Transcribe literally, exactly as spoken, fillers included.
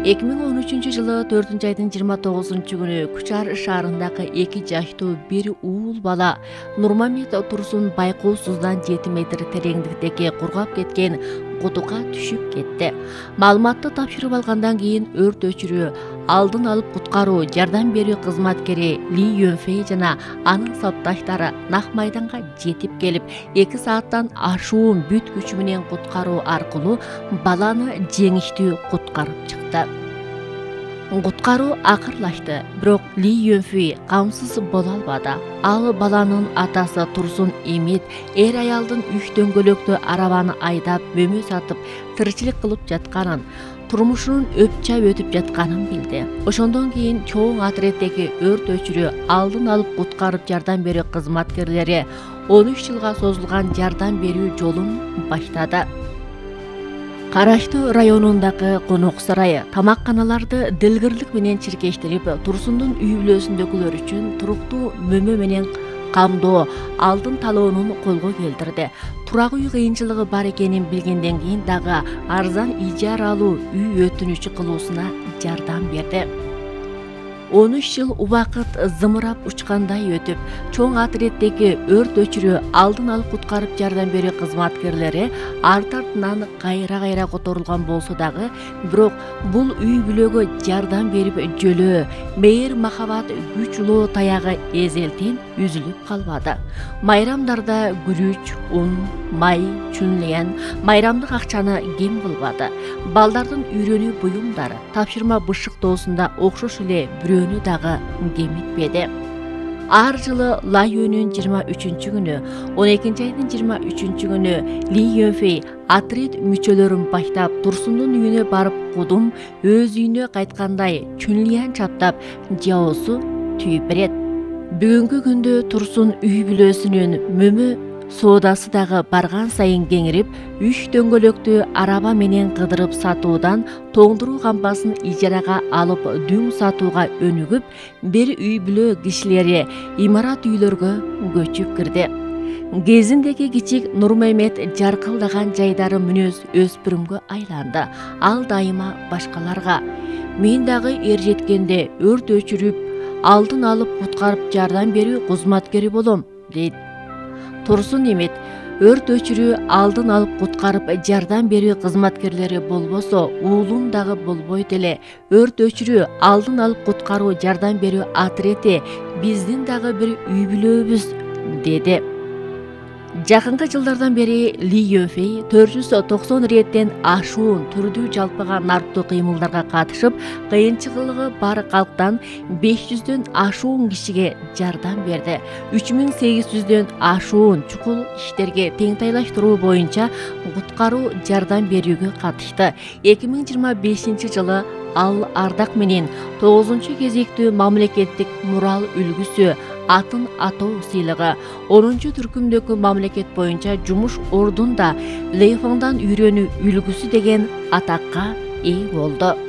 эки миң он үчүнчү жылы төртүнчү айдын жыйырма тогузунчу күнү Кучар шаарындагы эки жаштуу бир уул бала Нурмамет Турсун байкоосуздан жети метр тереңдиктеги кургап кеткен кудукка түшүп кетти. Маалыматты тапшырып алгандан кийин өрт өчүрүү, алдын алып куткаруу жардам берүү кызматкери Ли Юнфей жана анын сапташтары нак майданга жетип келип, эки сааттан ашуун бүт күчү менен куткаруу аркылуу баланы жеңиштүү куткарып чыкты. Куткаруу акырлашты, бирок Ли Юнфей камсыз боло албады. Ал баланын атасы Турсун Эмит эр аялдын үч дөңгөлөктүү арабаны айдап мөмө сатып тырчылык кылып жатканын, турмушунун өпчап өтүп жатканын билди. Ошондон кийин чоң отряддеги өрт өчүрүү, алдын алып куткарып жардам берүү кызматкерлери он үч жылга созулган жардам берүү жолун баштады. Караштуу районундагы конок сарайы тамакканаларды дилгирлик менен чиркештирип, Турсундун үй бүлөсүндөгүлөр үчүн туруктуу мөмө менен камдоо, алдын талоонун колго келтирди. Турак үй кыйынчылыгы бар экенин билгенден кийин дагы арзан ижара алуу үй өтүнүчү кылуусуна жардам берди. он үч жыл убакыт зымырап учкандай өтүп, чоң отряддеги өрт өчүрүү, алдын алып куткарып жардам берүү кызматкерлери арт артынан кайра-кайра которулган болсо дагы, бирок бул үй бүлөгө жардам берип жөлөө, мейир махабат күч улоо таягы эзелтен үзүлүп калбады. Майрамдарда күрүч, ун, май, чүнлен, майрамдык акчаны кем кылбады. Балдардын үйрөнүү буюмдары, тапшырма бышыктоосунда окшош эле бирөөнү дагы кемитпеди. Ар жылы лай өөнүн жыйырма үчүнчү күнү, он экинчи айдын жыйырма үчүнчү күнү Ли Юнфей отряд мүчөлөрүн баштап Турсундун үйүнө барып, кудум өз үйүнө кайткандай чүнлиян чаптап, жаоосу түйүп берет. Бүгүнкү күндө Турсун үй бүлөсүнүн мөмө соодасы дагы барган сайын кеңирип, үч дөңгөлөктүү араба менен кыдырып сатуудан тоңдуруу кампасын ижарага алып дүң сатууга өнүгүп, бир үй бүлө кишилери имарат үйлөргө көчүп кирди. Кезиндеги кичик Нурмамет жаркылдаган жайдары мүнөз өспүрүмгө айланды. Ал дайыма башкаларга: "Мен дагы эр жеткенде өрт өчүрүп, алдын алып куткарып жардам берүү кызматкери болом", дейт. Турсун Эмит: "Өрт өчүрүү, алдын алып куткарып жардам берүү кызматкерлери болбосо, уулум дагы болбойт эле. Өрт өчүрүү, алдын алып куткаруу жардам берүү отряди биздин дагы бир үй бүлөбүз", деди. Жакынкы жылдардан бери Ли Юнфей төрт жүз токсон реттен ашуун түрдүү жалпыга нарптуу кыймылдарга катышып, кыйынчылыгы бар калктан беш жүздөн ашуун кишиге жардам берди. үч миң сегиз жүздөн ашуун чукул иштерге теңтайлаштыруу боюнча куткаруу жардам берүүгө катышты. эки миң жыйырма бешинчи жылы ал ардак менен тогузунчу кезектүү мамлекеттик мурал үлгүсү атын атоо сыйлыгы, онунчу түркүмдөгү мамлекет боюнча жумуш ордунда Лейфаңдан үйрөнүү үлгүсү деген атакка ээ болду.